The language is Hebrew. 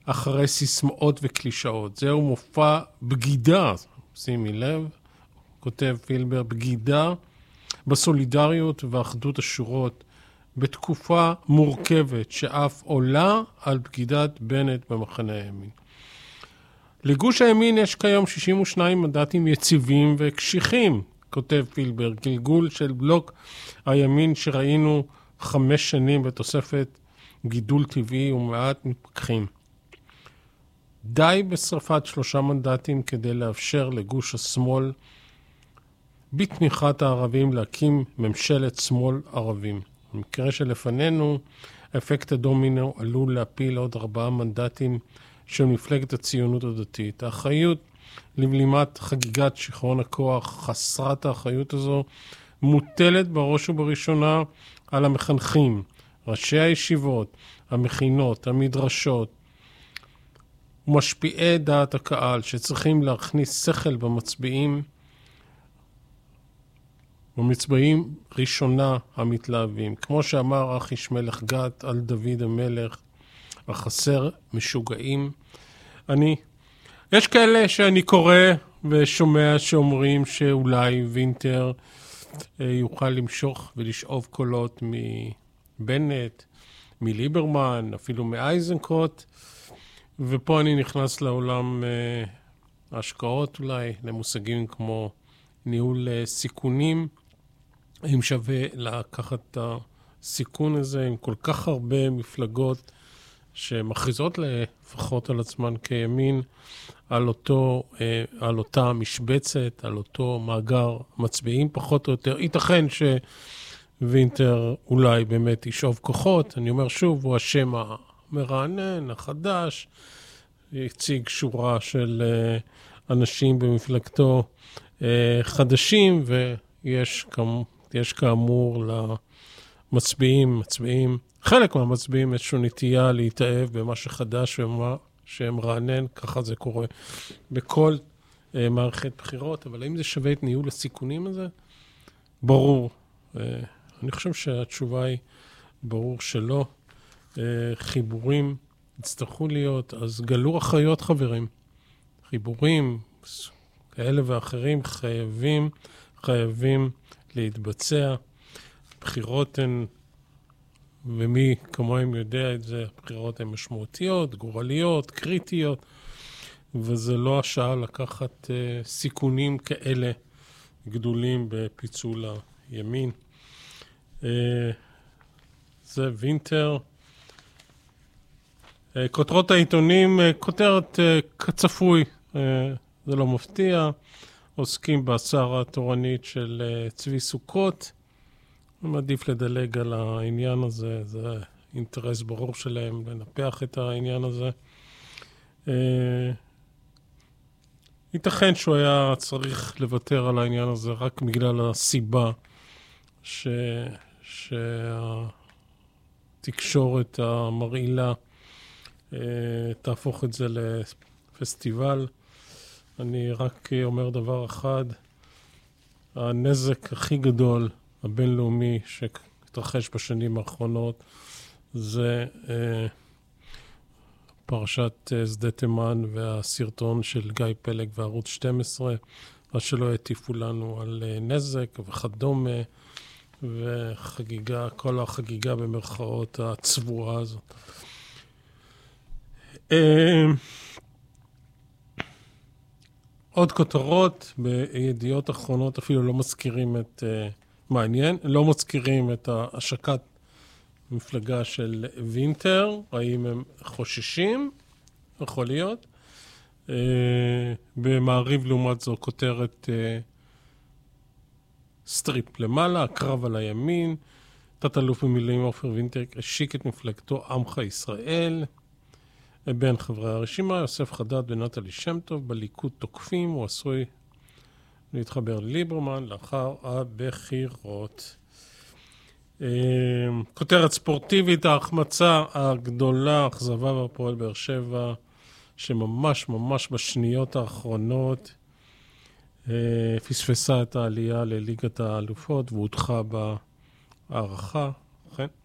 אחרי סיסמאות וקלישאות. זהו מופע בגידה, שימי לב, כותב פילבר, בגידה בסולידריות ואחדות השורות, בתקופה מורכבת שאף עולה על בגידת בנט במחנה הימין. לגוש הימין יש כיום 62 מנדטים יציבים וקשיחים, כותב פילבר, גלגול של בלוק הימין שראינו 5 שנים בתוספת גידול טבעי ומעט מתפקחים. די בשרפת 3 מנדטים כדי לאפשר לגוש השמאל בתמיכת הערבים להקים ממשלת שמאל ערבים. במקרה שלפנינו, אפקט הדומינו עלול להפיל עוד 4 מנדטים של מפלגת הציונות הדתית. האחריות לבלימת חגיגת שכרון הכוח חסרת האחריות הזו מוטלת בראש ובראשונה על המחנכים, ראשי הישיבות, המכינות, המדרשות, ומשפיעי דעת הקהל שצריכים להכניס שכל במצביעים ראשונה המתלהבים. כמו שאמר אחיש מלך גת על דוד המלך, החסר משוגעים. יש כאלה שאני קורא ושומע שאומרים שאולי וינטר יוכל למשוך ולשאוב קולות מבנט, מליברמן, אפילו מאייזנקוט, ופה אני נכנס לעולם ההשקעות אולי, למושגים כמו ניהול סיכונים. האם שווה לקחת את הסיכון הזה עם כל כך הרבה מפלגות שמכריזות לפחות על עצמן כימין, על אותה משבצת, על אותו מאגר מצביעים פחות או יותר. ייתכן שווינטר אולי באמת ישאוב כוחות. אני אומר שוב, הוא השם המרענן, החדש, הציג שורה של אנשים במפלגתו חדשים, ויש כאמור למצביעים, חלק מהמצביעים איזושהי נטייה להתאהב במה שחדש ומה שמרענן, ככה זה קורה בכל מערכת בחירות, אבל האם זה שווה את ניהול הסיכונים הזה? ברור. אני חושב שהתשובה היא ברור שלא. חיבורים יצטרכו להיות, אז גלו אחריות חברים. חיבורים כאלה ואחרים חייבים להתבצע. בחירות הן, ומי כמוהם יודע את זה, הבחירות הן משמעותיות, גורליות, קריטיות, וזה לא השעה לקחת סיכונים כאלה גדולים בפיצול הימין. זה וינטר. כותרות העיתונים, כותרת כצפוי, זה לא מפתיע, עוסקים בהצהרה התורנית של צבי סוכות, מעדיף לדלג על העניין הזה, זה אינטרס ברור שלהם לנפח את העניין הזה. ייתכן שהוא היה צריך לוותר על העניין הזה רק בגלל הסיבה שהתקשורת המרעילה תהפוך את זה לפסטיבל. אני רק אומר דבר אחד, הנזק הכי גדול הבינלאומי שהתרחש בשנים האחרונות זה פרשת שדה תימן והסרטון של גיא פלג וערוץ 12, אז שלא יטיפו לנו על נזק וכדומה, וחגיגה, כל החגיגה במרכאות הצבועה הזאת. עוד כותרות בידיעות אחרונות, אפילו לא מזכירים את מעניין, לא מזכירים את השקת מפלגה של וינטר, האם הם חוששים, יכול להיות. במעריב לעומת זו כותרת סטריפ למעלה, הקרב על הימין, תת-אלוף במילואים עופר וינטר השיק את מפלגתו עמך ישראל, בין חברי הרשימה, יוסף חדד ונטלי שם טוב, בליכוד תוקפים, הוא עשוי להתחבר לליברמן לאחר הבחירות. כותרת ספורטיבית, ההחמצה הגדולה, אכזבה והפועל באר שבע, שממש ממש בשניות האחרונות פספסה את העלייה לליגת האלופות והודחה בהערכה, כן?